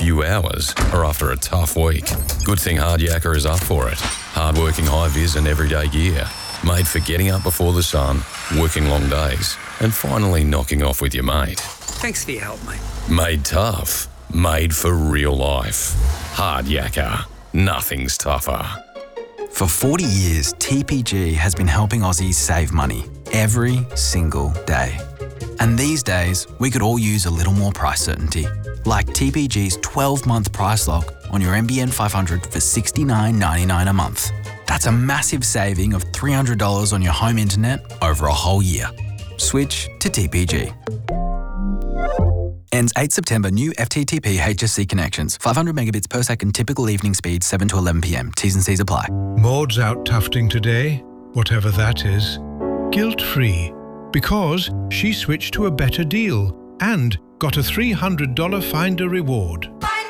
few hours are after a tough week. Good thing Hard Yakka is up for it. Hard-working high-vis and everyday gear. Made for getting up before the sun, working long days, and finally knocking off with your mate. Thanks for your help, mate. Made tough. Made for real life. Hard Yakka. Nothing's tougher. For 40 years, TPG has been helping Aussies save money every single day. And these days, we could all use a little more price certainty, like TPG's 12-month price lock on your NBN 500 for $69.99 a month. That's a massive saving of $300 on your home internet over a whole year. Switch to TPG. Ends 8 September. New FTTP HSC connections. 500 megabits per second. Typical evening speed 7 to 11 p.m. T's and C's apply. Maud's out tufting today, whatever that is, guilt-free, because she switched to a better deal and got a $300 Finder reward.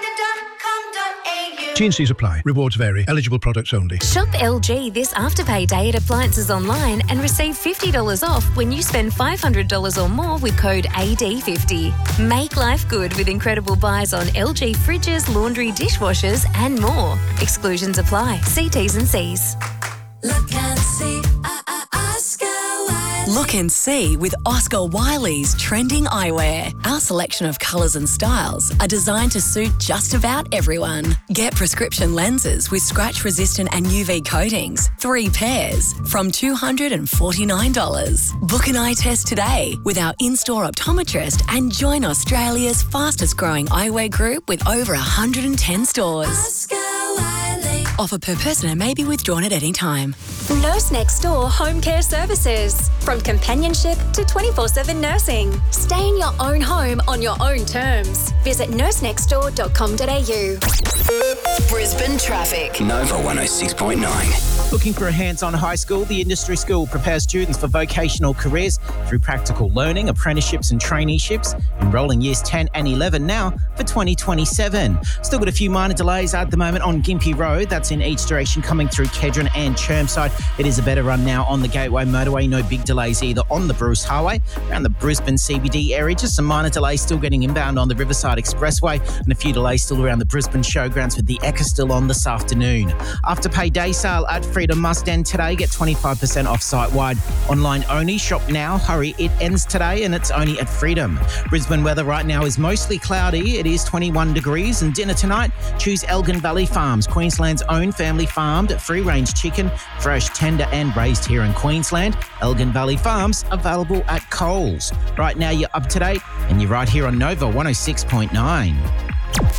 T&Cs apply. Rewards vary. Eligible products only. Shop LG this Afterpay Day at Appliances Online and receive $50 off when you spend $500 or more with code AD50. Make life good with incredible buys on LG fridges, laundry, dishwashers and more. Exclusions apply. See T's and C's. Look and see, Oscar Wiley. Look and see with Oscar Wiley's trending eyewear. Our selection of colours and styles are designed to suit just about everyone. Get prescription lenses with scratch-resistant and UV coatings, 3 pairs, from $249. Book an eye test today with our in-store optometrist and join Australia's fastest-growing eyewear group with over 110 stores. Oscar Wiley. Offer per person and may be withdrawn at any time. Nurse Next Door Home Care Services. From companionship to 24/7 nursing. Stay in your own home on your own terms. Visit nursenextdoor.com.au. Brisbane traffic. Nova 106.9. Looking for a hands-on high school? The Industry School prepares students for vocational careers through practical learning, apprenticeships and traineeships. Enrolling years 10 and 11 now for 2027. Still got a few minor delays at the moment on Gympie Road. That's in each direction coming through Kedron and Chermside. It is a better run now on the Gateway Motorway. No big delays either on the Bruce Highway. Around the Brisbane CBD area, just some minor delays still getting inbound on the Riverside Expressway and a few delays still around the Brisbane Showgrounds with the Ekka still on this afternoon. Afterpay day sale at Freedom must end today. Get 25% off site-wide. Online only. Shop now. Hurry. It ends today and it's only at Freedom. Brisbane weather right now is mostly cloudy. It is 21 degrees and dinner tonight. Choose Elgin Valley Farms, Queensland's own family farmed free-range chicken, fresh, tender and raised here in Queensland. Elgin Valley Farms available at Coles. Right now you're up to date and you're right here on Nova 106.9.